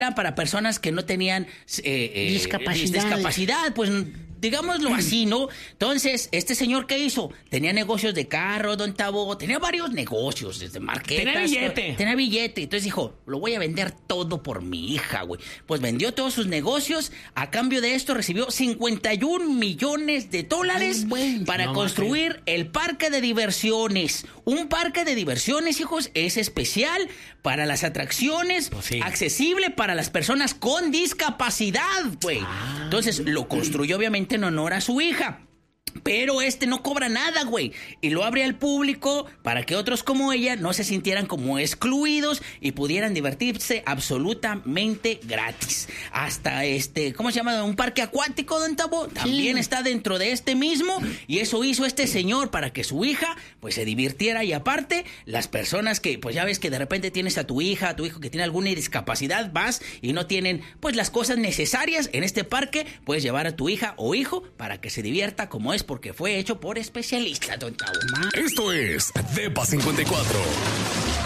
para personas que no tenían discapacidad, pues digámoslo así, ¿no? Entonces, este señor, ¿qué hizo? Tenía negocios de carro, don Tabo, tenía varios negocios, desde marquetas. Tenía billete. Entonces dijo, lo voy a vender todo por mi hija, güey. Pues vendió todos sus negocios, a cambio de esto recibió $51 millones para construir el parque de diversiones. Un parque de diversiones, hijos, es especial para las atracciones, accesible para las personas con discapacidad, güey. Entonces, lo construyó obviamente en honor a su hija. Pero no cobra nada, güey. Y lo abre al público para que otros como ella no se sintieran como excluidos y pudieran divertirse absolutamente gratis. Hasta ¿cómo se llama? Un parque acuático, don Tabo. También está dentro de mismo. Y eso hizo este señor para que su hija, pues, se divirtiera. Y aparte, las personas que, pues, ya ves que de repente tienes a tu hija, a tu hijo que tiene alguna discapacidad, vas y no tienen, pues, las cosas necesarias en este parque. Puedes llevar a tu hija o hijo para que se divierta como es, porque fue hecho por especialistas, don Tabo. Esto es Depa 54.